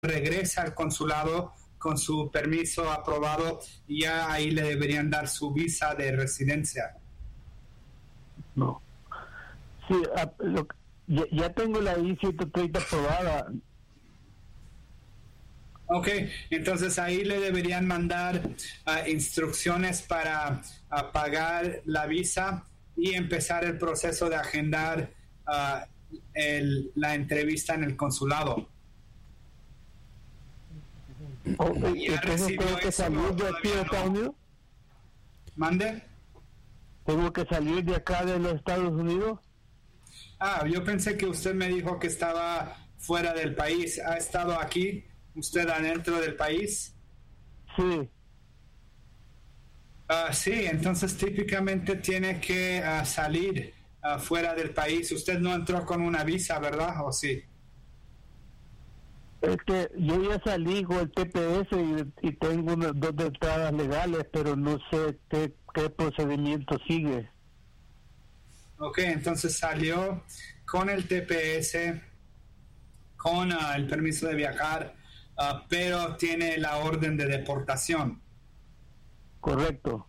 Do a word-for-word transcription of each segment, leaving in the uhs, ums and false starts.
regresa al consulado con su permiso aprobado y ya ahí le deberían dar su visa de residencia. No. Sí, a, lo, ya, ya tengo la I ciento treinta aprobada. Ok, entonces ahí le deberían mandar uh, instrucciones para uh, pagar la visa y empezar el proceso de agendar uh, el, la entrevista en el consulado. Oh, ¿Ya tengo que salir de aquí de Estados Unidos? ¿Mande? ¿Tengo que salir de acá de los Estados Unidos? Ah, yo pensé que usted me dijo que estaba fuera del país. ¿Ha estado aquí usted adentro del país? Sí. Uh, sí, entonces típicamente tiene que uh, salir uh, fuera del país. Usted no entró con una visa, ¿verdad? ¿O sí? Es que yo ya salí con el T P S y, y tengo unas dos entradas legales, pero no sé qué, qué procedimiento sigue. Ok, entonces salió con el T P S, con uh, el permiso de viajar, uh, pero tiene la orden de deportación. Correcto.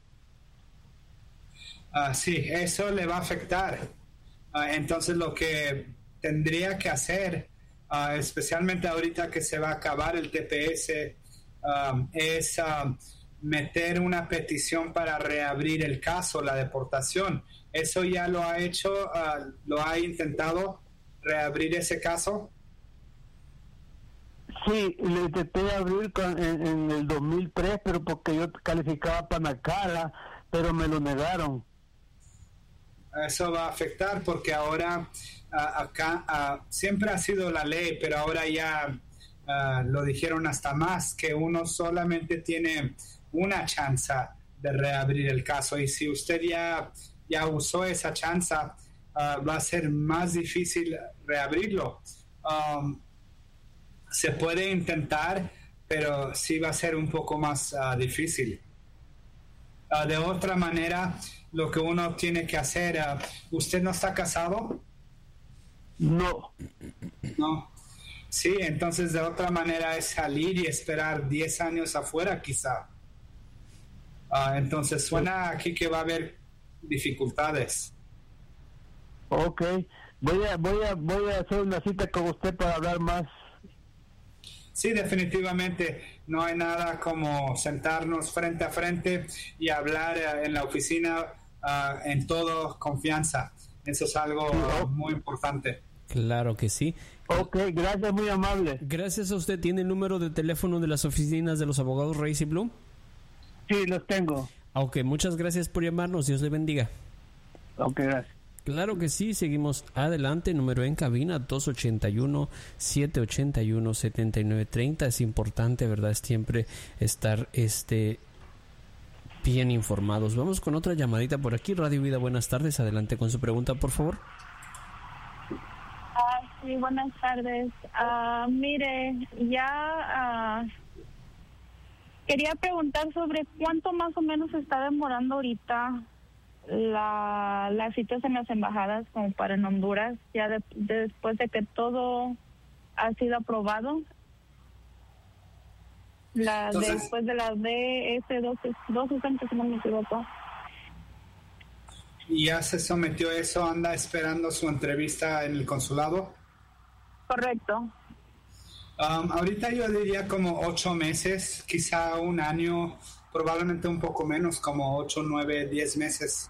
Uh, sí, eso le va a afectar. Uh, entonces lo que tendría que hacer, uh, especialmente ahorita que se va a acabar el T P S, um, es uh, meter una petición para reabrir el caso, la deportación. ¿Eso ya lo ha hecho? Uh, ¿Lo ha intentado reabrir ese caso? Sí, le intenté abrir con, en, en el dos mil tres, pero porque yo calificaba para Nacala, pero me lo negaron. Eso va a afectar porque ahora uh, acá uh, siempre ha sido la ley, pero ahora ya uh, lo dijeron hasta más, que uno solamente tiene una chance de reabrir el caso, y si usted ya, ya usó esa chance, uh, va a ser más difícil reabrirlo. Um, se puede intentar, pero sí va a ser un poco más uh, difícil. Uh, de otra manera, lo que uno tiene que hacer, uh, ¿usted no está casado? No. No. Sí, entonces de otra manera es salir y esperar diez años afuera quizá. Uh, entonces suena aquí que va a haber dificultades. Ok, voy a, voy a, voy a hacer una cita con usted para hablar más. Sí, definitivamente no hay nada como sentarnos frente a frente y hablar uh, en la oficina uh, en toda confianza. Eso es algo uh, muy importante. Claro que sí. Ok, gracias, muy amable. Gracias a usted. ¿Tiene el número de teléfono de las oficinas de los abogados Reyes y Blum? Sí, los tengo. Ok, muchas gracias por llamarnos. Dios le bendiga. Ok, gracias. Claro que sí, seguimos adelante. Número en cabina dos ochenta y uno, siete ochenta y uno, setenta y nueve treinta. Es importante, ¿verdad? Siempre estar este bien informados. Vamos con otra llamadita por aquí. Radio Vida, buenas tardes. Adelante con su pregunta, por favor. Ah, sí, buenas tardes. Uh, mire, ya uh, quería preguntar sobre cuánto más o menos está demorando ahorita la las citas en las embajadas como para en Honduras, ya de, después de que todo ha sido aprobado. La Entonces, después de la D S doscientos sesenta, si no me equivoco. ¿Y ya se sometió eso? ¿Anda esperando su entrevista en el consulado? Correcto. Um, ahorita yo diría como ocho meses, quizá un año, probablemente un poco menos, como ocho, nueve, diez meses.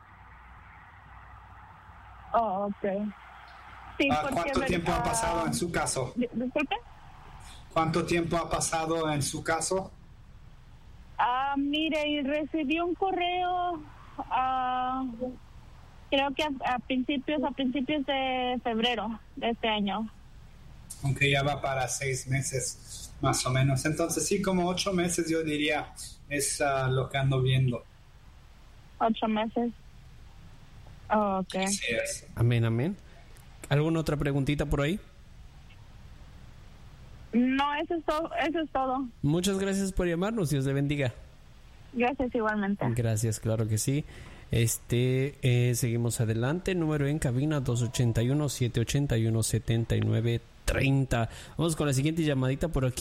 Oh, ok. Sí, Uh, porque, ¿Cuánto tiempo uh, ha pasado en su caso? Disculpe. ¿Cuánto tiempo ha pasado en su caso? Ah, mire, recibí un correo, ah, creo que a, a principios a principios de febrero de este año. Aunque ya va para seis meses, más o menos. Entonces sí, como ocho meses yo diría es uh, lo que ando viendo. Ocho meses. Oh, ok. Así es. Amén, amén. ¿Alguna otra preguntita por ahí? No, eso es todo. Eso es todo. Muchas gracias por llamarnos. Dios le bendiga. Gracias igualmente. Gracias, claro que sí. Este, eh, seguimos adelante. Número en cabina dos ochenta y uno, siete ochenta y uno, setenta y nueve treinta. Vamos con la siguiente llamadita por aquí.